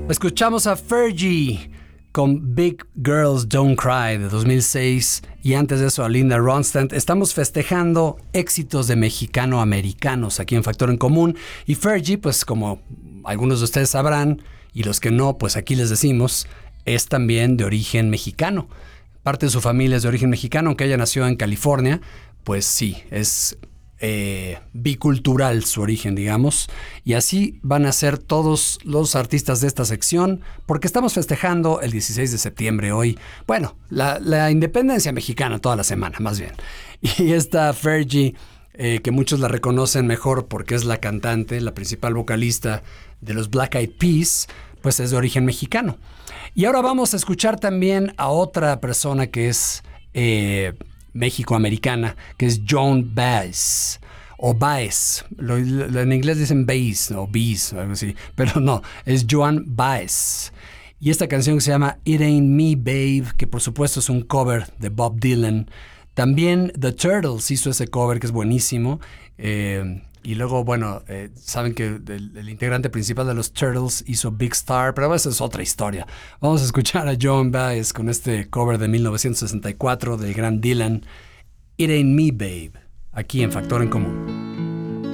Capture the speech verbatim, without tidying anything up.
Escuchamos a Fergie con Big Girls Don't Cry de dos mil seis y antes de eso a Linda Ronstadt. Estamos festejando éxitos de mexicano-americanos aquí en Factor en Común, y Fergie, pues como algunos de ustedes sabrán y los que no, pues aquí les decimos, es también de origen mexicano. Parte de su familia es de origen mexicano, aunque ella nació en California, pues sí, es eh, bicultural su origen, digamos. Y así van a ser todos los artistas de esta sección, porque estamos festejando el dieciséis de septiembre hoy. Bueno, la, la independencia mexicana toda la semana, más bien. Y esta Fergie, eh, que muchos la reconocen mejor porque es la cantante, la principal vocalista de los Black Eyed Peas, pues es de origen mexicano. Y ahora vamos a escuchar también a otra persona que es eh, mexicoamericana, que es Joan Baez, o Baez. Lo, lo, en inglés dicen Baez, o Bees, o algo así, pero no, es Joan Baez. Y esta canción se llama It Ain't Me, Babe, que por supuesto es un cover de Bob Dylan. También The Turtles hizo ese cover, que es buenísimo. Eh, Y luego, bueno, eh, saben que el, el integrante principal de los Turtles hizo Big Star, pero esa es otra historia. Vamos a escuchar a Joan Baez con este cover de mil novecientos sesenta y cuatro del gran Dylan, It Ain't Me, Babe, aquí en Factor en Común.